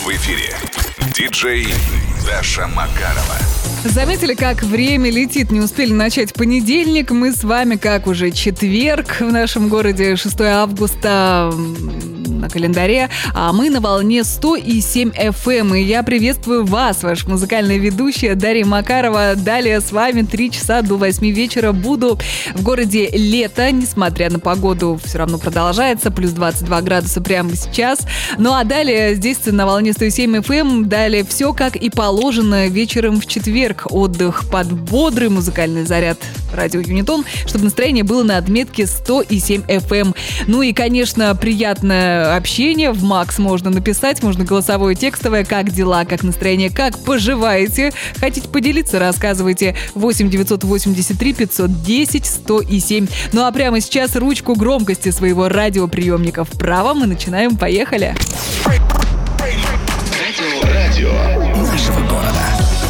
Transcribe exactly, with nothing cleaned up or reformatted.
В эфире диджей Даша Макарова. Заметили, как время летит? Не успели начать понедельник. Мы с вами, как уже четверг в нашем городе, шестое августа на календаре, а мы на волне сто и семь эф эм. И я приветствую вас, ваша музыкальная ведущая Дарья Макарова. Далее с вами три часа до восьми вечера буду в городе лето. Несмотря на погоду, все равно продолжается. Плюс двадцать два градуса прямо сейчас. Ну а далее здесь на волне сто и семь эф эм. Далее все как и положено вечером в четверг. Отдых под бодрый музыкальный заряд радио Юнитон, чтобы настроение было на отметке сто и семь эф эм. Ну и, конечно, приятное общение. В Макс можно написать, можно голосовое, текстовое. Как дела, как настроение, как поживаете? Хотите поделиться? Рассказывайте. восемь девятьсот восемьдесят три пятьсот десять сто и семь. Ну а прямо сейчас ручку громкости своего радиоприемника вправо мы начинаем. Поехали!